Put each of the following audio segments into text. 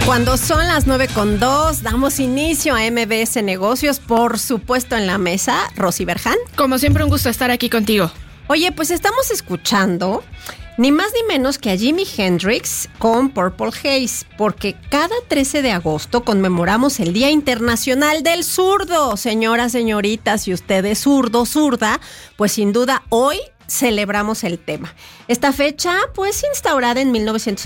Cuando son las 9:02, damos inicio a MBS Negocios, por supuesto en la mesa, Rosy Berján. Como siempre, un gusto estar aquí contigo. Oye, pues estamos escuchando ni más ni menos que a Jimi Hendrix con Purple Haze, porque cada 13 de agosto conmemoramos el Día Internacional del Zurdo. Señoras, señoritas, si usted es zurdo, zurda, pues sin duda hoy celebramos el tema. Esta fecha, pues, instaurada en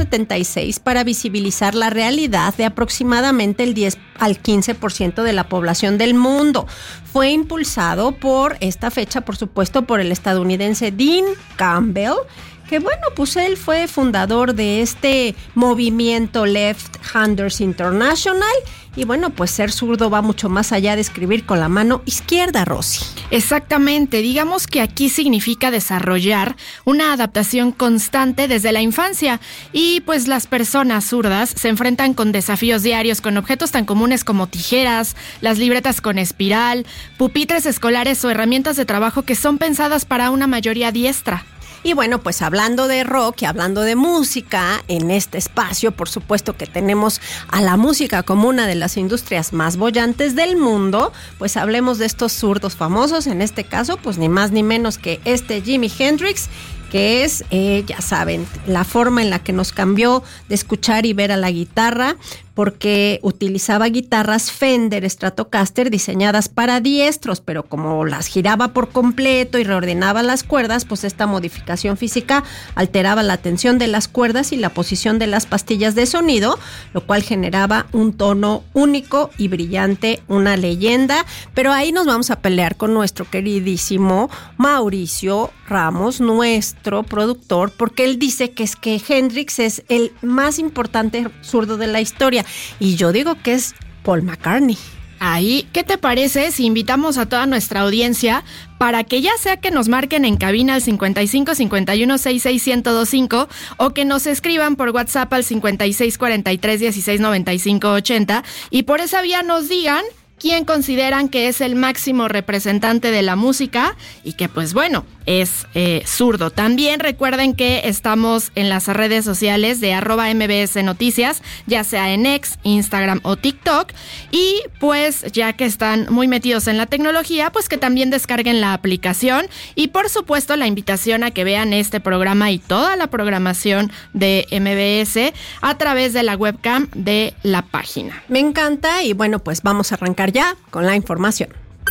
1976 para visibilizar la realidad de aproximadamente el 10 al 15% de la población del mundo. Fue impulsado por esta fecha, por supuesto, por el estadounidense Dean Campbell, que bueno, pues él fue fundador de este movimiento Left Handers International. Y bueno, pues ser zurdo va mucho más allá de escribir con la mano izquierda, Rosy. Exactamente, digamos que aquí significa desarrollar una adaptación constante desde la infancia. Y pues las personas zurdas se enfrentan con desafíos diarios con objetos tan comunes como tijeras, las libretas con espiral, pupitres escolares o herramientas de trabajo que son pensadas para una mayoría diestra. Y bueno, pues hablando de rock y hablando de música, en este espacio, por supuesto que tenemos a la música como una de las industrias más bollantes del mundo, pues hablemos de estos zurdos famosos, en este caso, pues ni más ni menos que Jimi Hendrix, que es, ya saben, la forma en la que nos cambió de escuchar y ver a la guitarra, porque utilizaba guitarras Fender Stratocaster diseñadas para diestros, pero como las giraba por completo y reordenaba las cuerdas, pues esta modificación física alteraba la tensión de las cuerdas y la posición de las pastillas de sonido, lo cual generaba un tono único y brillante, una leyenda. Pero ahí nos vamos a pelear con nuestro queridísimo Mauricio Ramos, nuestro productor, porque él dice que Hendrix es el más importante zurdo de la historia. Y yo digo que es Paul McCartney. Ahí, ¿qué te parece si invitamos a toda nuestra audiencia para que ya sea que nos marquen en cabina al 55 51 66 1025 o que nos escriban por WhatsApp al 56 43 16 95 80 y por esa vía nos digan quién consideran que es el máximo representante de la música y que pues bueno, es zurdo. También recuerden que estamos en las redes sociales de @MBS Noticias, ya sea en X, Instagram o TikTok. Y pues ya que están muy metidos en la tecnología, pues que también descarguen la aplicación. Y por supuesto la invitación a que vean este programa y toda la programación de MBS a través de la webcam de la página. Me encanta y bueno, pues vamos a arrancar ya con la información.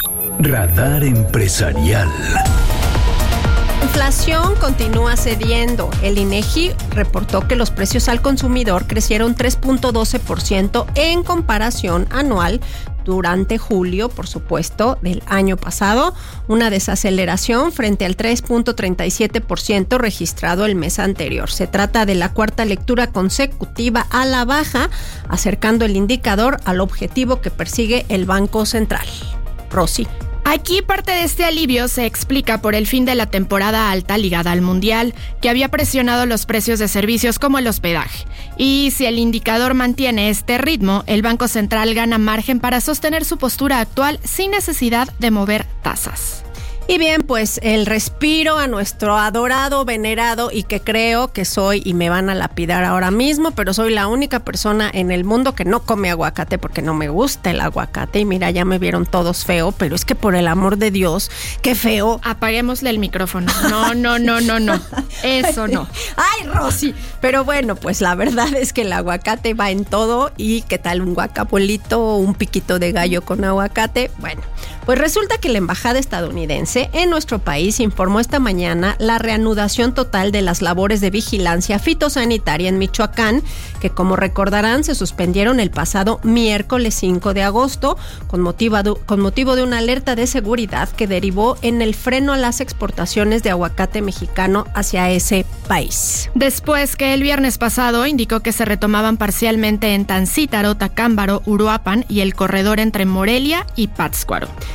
Radar Empresarial. La inflación continúa cediendo. El INEGI reportó que los precios al consumidor crecieron 3.12% en comparación anual durante julio, por supuesto, del año pasado, una desaceleración frente al 3.37% registrado el mes anterior. Se trata de la cuarta lectura consecutiva a la baja, acercando el indicador al objetivo que persigue el Banco Central. Rosy. Aquí parte de este alivio se explica por el fin de la temporada alta ligada al Mundial, que había presionado los precios de servicios como el hospedaje. Y si el indicador mantiene este ritmo, el Banco Central gana margen para sostener su postura actual sin necesidad de mover tasas. Y bien, pues el respiro a nuestro adorado, venerado y que creo que soy, y me van a lapidar ahora mismo, pero soy la única persona en el mundo que no come aguacate porque no me gusta el aguacate. Y mira, ya me vieron todos feo, pero es que por el amor de Dios, qué feo. Apaguémosle el micrófono. No. Eso no. Ay, Rosy. Pero bueno, pues la verdad es que el aguacate va en todo. ¿Y qué tal un guacapolito o un piquito de gallo con aguacate? Bueno, pues resulta que la embajada estadounidense en nuestro país informó esta mañana la reanudación total de las labores de vigilancia fitosanitaria en Michoacán, que como recordarán se suspendieron el pasado miércoles 5 de agosto con motivo de una alerta de seguridad que derivó en el freno a las exportaciones de aguacate mexicano hacia ese país. Después que el viernes pasado indicó que se retomaban parcialmente en Tancítaro, Tacámbaro, Uruapan y el corredor entre Morelia y Pátzcuaro.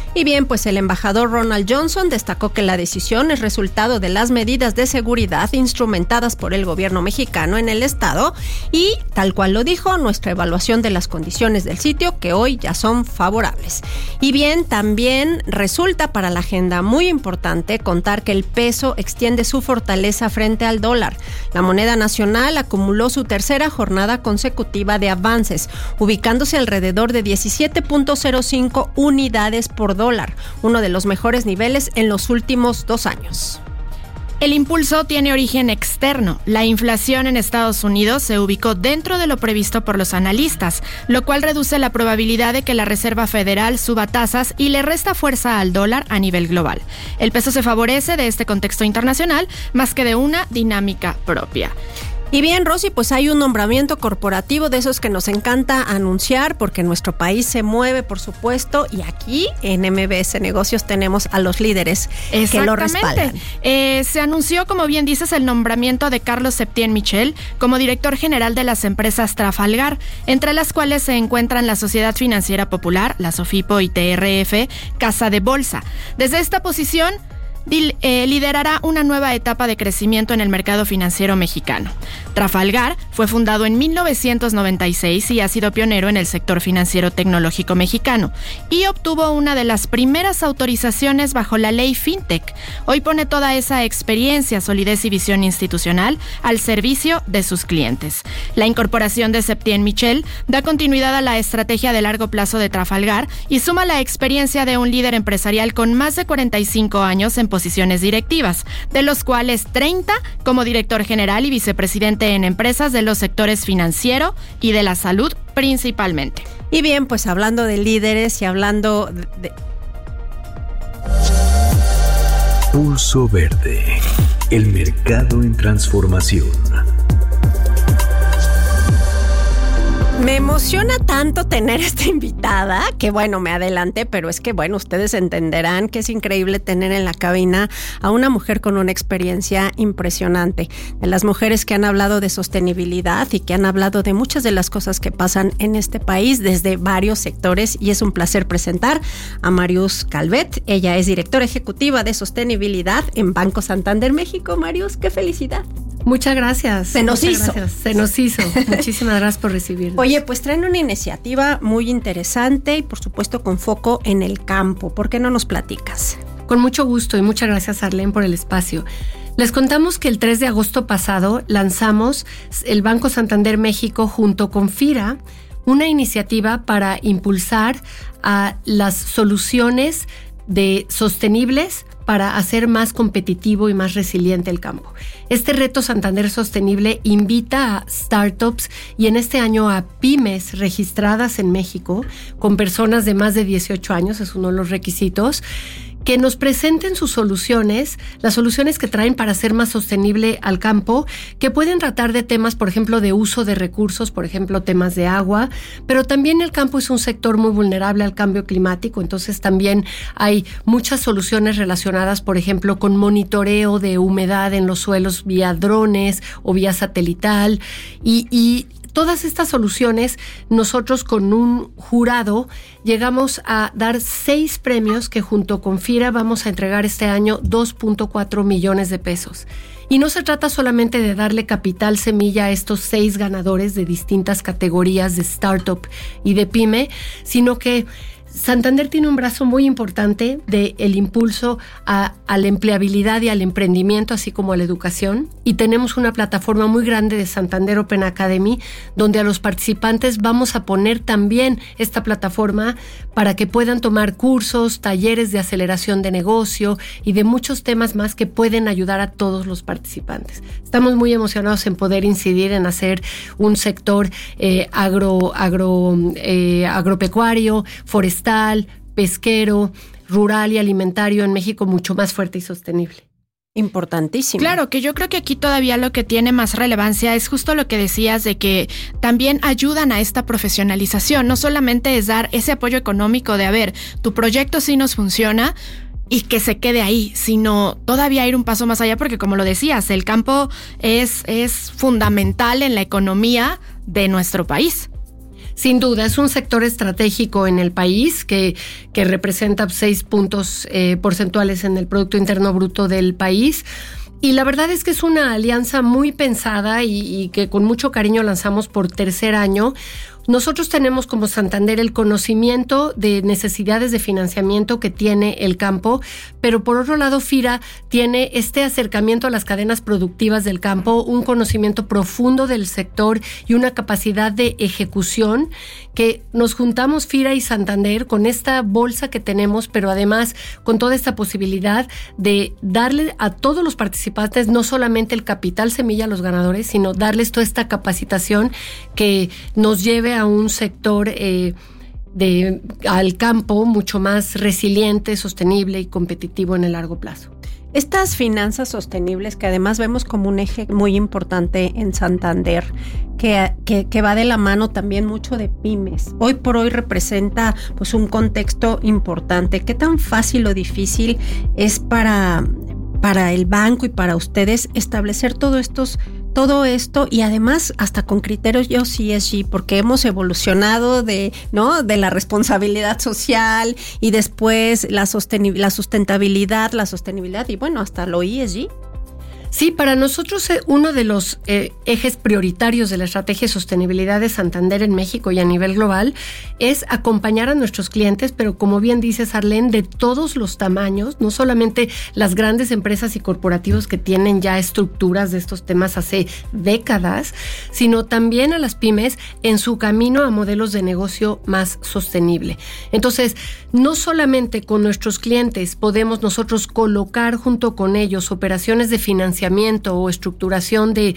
Y bien, pues el embajador Ronald Johnson destacó que la decisión es resultado de las medidas de seguridad instrumentadas por el gobierno mexicano en el estado y, tal cual lo dijo, nuestra evaluación de las condiciones del sitio que hoy ya son favorables. Y bien, también resulta para la agenda muy importante contar que el peso extiende su fortaleza frente al dólar. La moneda nacional acumuló su tercera jornada consecutiva de avances, ubicándose alrededor de 17.05 unidades por dólar, uno de los mejores niveles en los últimos 2 años. El impulso tiene origen externo. La inflación en Estados Unidos se ubicó dentro de lo previsto por los analistas, lo cual reduce la probabilidad de que la Reserva Federal suba tasas y le resta fuerza al dólar a nivel global. El peso se favorece de este contexto internacional más que de una dinámica propia. Y bien, Rosy, pues hay un nombramiento corporativo de esos que nos encanta anunciar porque nuestro país se mueve, por supuesto, y aquí en MBS Negocios tenemos a los líderes que lo respaldan. Se anunció, como bien dices, el nombramiento de Carlos Septién Michel como director general de las empresas Trafalgar, entre las cuales se encuentran la Sociedad Financiera Popular, la Sofipo y TRF, Casa de Bolsa. Desde esta posición liderará una nueva etapa de crecimiento en el mercado financiero mexicano. Trafalgar fue fundado en 1996 y ha sido pionero en el sector financiero tecnológico mexicano y obtuvo una de las primeras autorizaciones bajo la ley FinTech. Hoy pone toda esa experiencia, solidez y visión institucional al servicio de sus clientes. La incorporación de Septién Michel da continuidad a la estrategia de largo plazo de Trafalgar y suma la experiencia de un líder empresarial con más de 45 años en posiciones directivas, de los cuales 30 como director general y vicepresidente en empresas de los sectores financiero y de la salud principalmente. Y bien, pues hablando de líderes y hablando de... Pulso Verde, el mercado en transformación. Me emociona tanto tener esta invitada, que bueno, me adelanté, pero es que bueno, ustedes entenderán que es increíble tener en la cabina a una mujer con una experiencia impresionante. De las mujeres que han hablado de sostenibilidad y que han hablado de muchas de las cosas que pasan en este país desde varios sectores, y es un placer presentar a Marius Calvet. Ella es directora ejecutiva de sostenibilidad en Banco Santander México. Marius, qué felicidad. Muchas gracias. Se nos hizo. Muchísimas gracias por recibirnos. Oye, pues traen una iniciativa muy interesante y por supuesto con foco en el campo. ¿Por qué no nos platicas? Con mucho gusto y muchas gracias, Arlene, por el espacio. Les contamos que el 3 de agosto pasado lanzamos el Banco Santander México junto con FIRA una iniciativa para impulsar a las soluciones de sostenibles para hacer más competitivo y más resiliente el campo. Este reto Santander Sostenible invita a startups y en este año a pymes registradas en México con personas de más de 18 años, es uno de los requisitos, que nos presenten sus soluciones, las soluciones que traen para hacer más sostenible al campo, que pueden tratar de temas, por ejemplo, de uso de recursos, por ejemplo, temas de agua, pero también el campo es un sector muy vulnerable al cambio climático, entonces también hay muchas soluciones relacionadas, por ejemplo, con monitoreo de humedad en los suelos vía drones o vía satelital y todas estas soluciones, nosotros con un jurado llegamos a dar 6 premios que junto con FIRA vamos a entregar este año 2.4 millones de pesos. Y no se trata solamente de darle capital semilla a estos 6 ganadores de distintas categorías de startup y de pyme, sino que Santander tiene un brazo muy importante del impulso a la empleabilidad y al emprendimiento, así como a la educación. Y tenemos una plataforma muy grande de Santander Open Academy, donde a los participantes vamos a poner también esta plataforma para que puedan tomar cursos, talleres de aceleración de negocio y de muchos temas más que pueden ayudar a todos los participantes. Estamos muy emocionados en poder incidir en hacer un sector agropecuario, forestal, pesquero, rural y alimentario en México mucho más fuerte y sostenible. Importantísimo. Claro, que yo creo que aquí todavía lo que tiene más relevancia es justo lo que decías de que también ayudan a esta profesionalización. No solamente es dar ese apoyo económico de, a ver, tu proyecto sí nos funciona y que se quede ahí, sino todavía ir un paso más allá porque, como lo decías, el campo es fundamental en la economía de nuestro país. Sin duda, es un sector estratégico en el país que representa 6 puntos porcentuales en el Producto Interno Bruto del país. Y la verdad es que es una alianza muy pensada y que con mucho cariño lanzamos por tercer año. Nosotros tenemos como Santander el conocimiento de necesidades de financiamiento que tiene el campo, pero por otro lado FIRA tiene este acercamiento a las cadenas productivas del campo, un conocimiento profundo del sector y una capacidad de ejecución que nos juntamos FIRA y Santander con esta bolsa que tenemos, pero además con toda esta posibilidad de darle a todos los participantes no solamente el capital semilla a los ganadores, sino darles toda esta capacitación que nos lleve a un sector al campo mucho más resiliente, sostenible y competitivo en el largo plazo. Estas finanzas sostenibles que además vemos como un eje muy importante en Santander, que va de la mano también mucho de pymes. Hoy por hoy representa pues un contexto importante. ¿Qué tan fácil o difícil es para el banco y para ustedes establecer todo esto y además hasta con criterios ESG, porque hemos evolucionado de la responsabilidad social y después la sustentabilidad y bueno, hasta lo ESG? Sí, para nosotros uno de los ejes prioritarios de la estrategia de sostenibilidad de Santander en México y a nivel global es acompañar a nuestros clientes, pero como bien dices, Arlene, de todos los tamaños, no solamente las grandes empresas y corporativos que tienen ya estructuras de estos temas hace décadas, sino también a las pymes en su camino a modelos de negocio más sostenible. Entonces, no solamente con nuestros clientes podemos nosotros colocar junto con ellos operaciones de financiamiento o estructuración de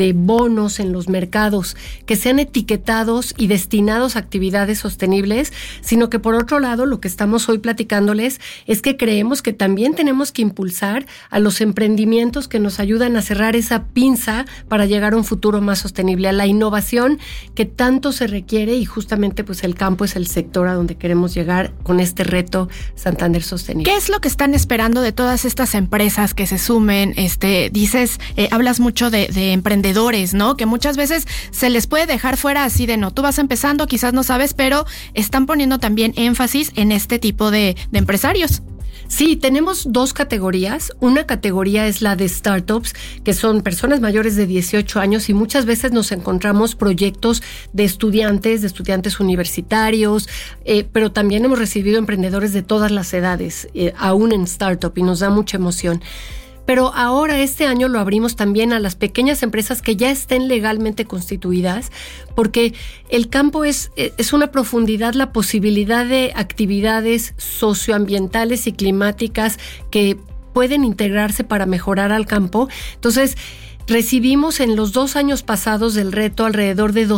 bonos en los mercados que sean etiquetados y destinados a actividades sostenibles, sino que por otro lado lo que estamos hoy platicándoles es que creemos que también tenemos que impulsar a los emprendimientos que nos ayudan a cerrar esa pinza para llegar a un futuro más sostenible, a la innovación que tanto se requiere, y justamente pues el campo es el sector a donde queremos llegar con este reto Santander Sostenible. ¿Qué es lo que están esperando de todas estas empresas que se sumen? Dices, hablas mucho de emprendedores, ¿no? Que muchas veces se les puede dejar fuera así de no, tú vas empezando, quizás no sabes, pero están poniendo también énfasis en este tipo de empresarios. Sí, tenemos 2 categorías. Una categoría es la de startups, que son personas mayores de 18 años y muchas veces nos encontramos proyectos de estudiantes universitarios, pero también hemos recibido emprendedores de todas las edades, aún en startup, y nos da mucha emoción. Pero ahora este año lo abrimos también a las pequeñas empresas que ya estén legalmente constituidas, porque el campo es una profundidad, la posibilidad de actividades socioambientales y climáticas que pueden integrarse para mejorar al campo. Entonces, recibimos en los 2 años pasados del reto alrededor de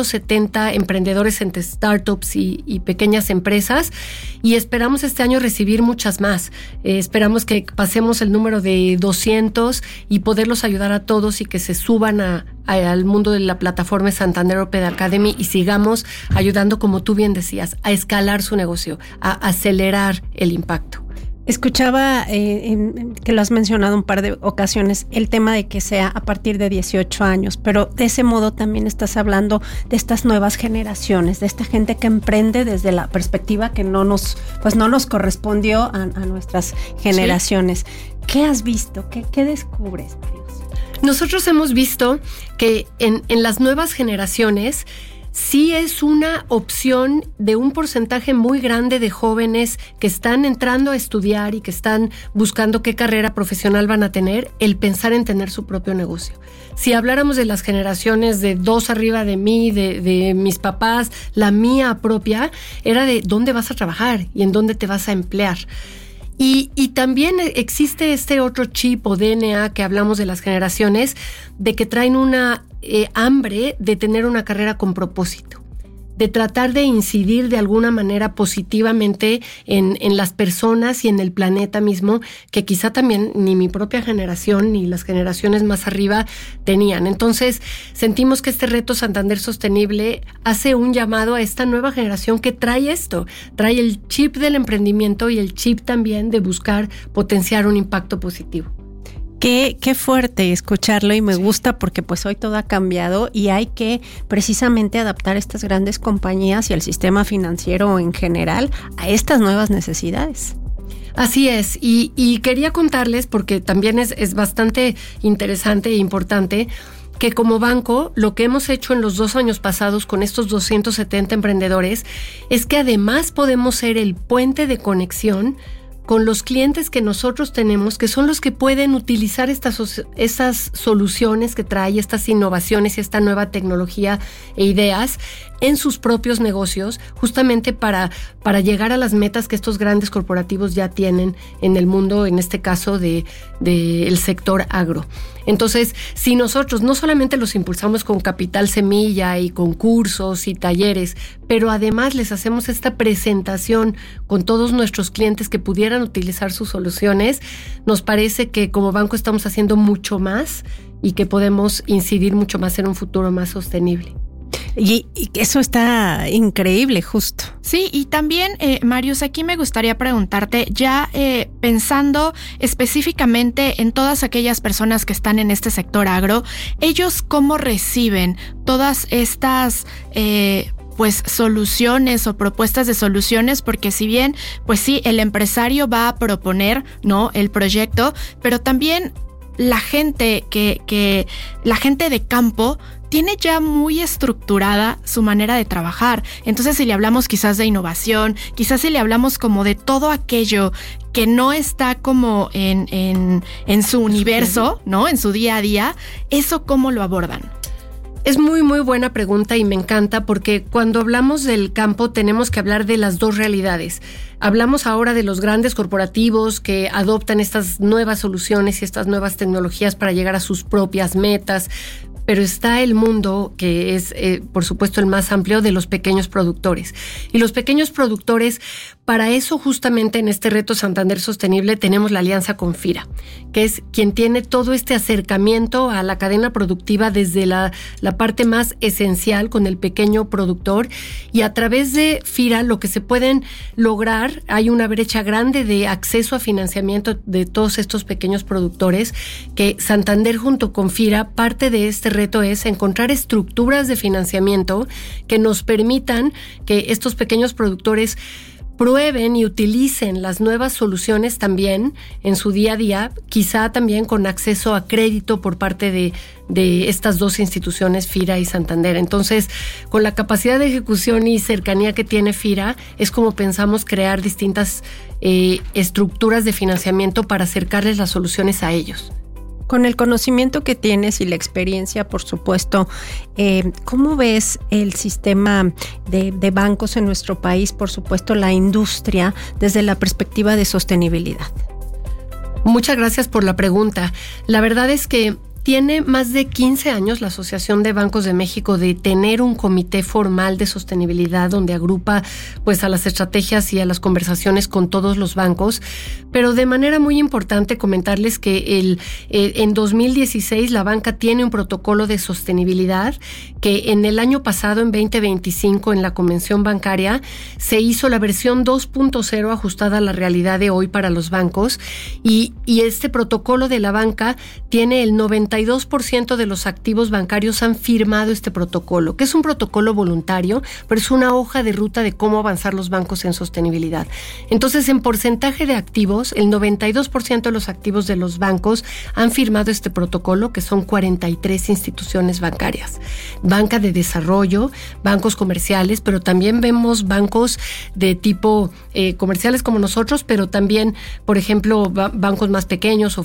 270 emprendedores entre startups y pequeñas empresas, y esperamos este año recibir muchas más. Esperamos que pasemos el número de 200 y poderlos ayudar a todos y que se suban al mundo de la plataforma Santander Open Academy y sigamos ayudando, como tú bien decías, a escalar su negocio, a acelerar el impacto. Escuchaba que lo has mencionado un par de ocasiones, el tema de que sea a partir de 18 años, pero de ese modo también estás hablando de estas nuevas generaciones, de esta gente que emprende desde la perspectiva que no nos correspondió a nuestras generaciones. Sí. ¿Qué has visto? ¿Qué descubres, Marius? Nosotros hemos visto que en las nuevas generaciones sí es una opción de un porcentaje muy grande de jóvenes que están entrando a estudiar y que están buscando qué carrera profesional van a tener, el pensar en tener su propio negocio. Si habláramos de las generaciones de 2 arriba de mí, de mis papás, la mía propia, era de dónde vas a trabajar y en dónde te vas a emplear. Y también existe este otro chip o DNA que hablamos de las generaciones, de que traen una hambre de tener una carrera con propósito, de tratar de incidir de alguna manera positivamente en las personas y en el planeta mismo, que quizá también ni mi propia generación ni las generaciones más arriba tenían. Entonces, sentimos que este reto Santander Sostenible hace un llamado a esta nueva generación que trae esto, trae el chip del emprendimiento y el chip también de buscar potenciar un impacto positivo. Qué fuerte escucharlo y me gusta porque pues hoy todo ha cambiado y hay que precisamente adaptar estas grandes compañías y el sistema financiero en general a estas nuevas necesidades. Así es, y quería contarles, porque también es bastante interesante e importante, que como banco, lo que hemos hecho en los 2 años pasados con estos 270 emprendedores es que además podemos ser el puente de conexión con los clientes que nosotros tenemos, que son los que pueden utilizar estas soluciones que trae, estas innovaciones y esta nueva tecnología e ideas en sus propios negocios, justamente para llegar a las metas que estos grandes corporativos ya tienen en el mundo, en este caso del sector agro. Entonces, si nosotros no solamente los impulsamos con capital semilla y con cursos y talleres, pero además les hacemos esta presentación con todos nuestros clientes que pudieran utilizar sus soluciones, nos parece que como banco estamos haciendo mucho más y que podemos incidir mucho más en un futuro más sostenible. Y eso está increíble, justo. Sí, y también, Marius, aquí me gustaría preguntarte, ya pensando específicamente en todas aquellas personas que están en este sector agro, ¿ellos cómo reciben todas estas pues soluciones o propuestas de soluciones? Porque si bien, pues sí, el empresario va a proponer, ¿no?, el proyecto, pero también la gente la gente de campo tiene ya muy estructurada su manera de trabajar. Entonces, si le hablamos quizás de innovación, quizás si le hablamos como de todo aquello que no está como en su universo, ¿no?, en su día a día, ¿eso cómo lo abordan? Es muy, muy buena pregunta y me encanta porque cuando hablamos del campo tenemos que hablar de las dos realidades. Hablamos ahora de los grandes corporativos que adoptan estas nuevas soluciones y estas nuevas tecnologías para llegar a sus propias metas, pero está el mundo que es, por supuesto, el más amplio de los pequeños productores. Y los pequeños productores, para eso justamente en este reto Santander Sostenible tenemos la alianza con FIRA, que es quien tiene todo este acercamiento a la cadena productiva desde la parte más esencial con el pequeño productor, y a través de FIRA lo que se pueden lograr, hay una brecha grande de acceso a financiamiento de todos estos pequeños productores, que Santander junto con FIRA, parte de este reto es encontrar estructuras de financiamiento que nos permitan que estos pequeños productores prueben y utilicen las nuevas soluciones también en su día a día, quizá también con acceso a crédito por parte de estas dos instituciones, FIRA y Santander. Entonces, con la capacidad de ejecución y cercanía que tiene FIRA, es como pensamos crear distintas estructuras de financiamiento para acercarles las soluciones a ellos. Con el conocimiento que tienes y la experiencia, por supuesto, ¿cómo ves el sistema de bancos en nuestro país, por supuesto, la industria, desde la perspectiva de sostenibilidad? Muchas gracias por la pregunta. La verdad es que tiene más de 15 años la Asociación de Bancos de México de tener un comité formal de sostenibilidad donde agrupa pues a las estrategias y a las conversaciones con todos los bancos, pero de manera muy importante comentarles que en 2016 la banca tiene un protocolo de sostenibilidad que en el año pasado, en 2025, en la Convención Bancaria, se hizo la versión 2.0 ajustada a la realidad de hoy para los bancos, y este protocolo de la banca tiene el 92% de los activos bancarios han firmado este protocolo, que es un protocolo voluntario, pero es una hoja de ruta de cómo avanzar los bancos en sostenibilidad. Entonces, en porcentaje de activos, el 92% de los activos de los bancos han firmado este protocolo, que son 43 instituciones bancarias. Banca de desarrollo, bancos comerciales, pero también vemos bancos de tipo comerciales como nosotros, pero también, por ejemplo, bancos más pequeños o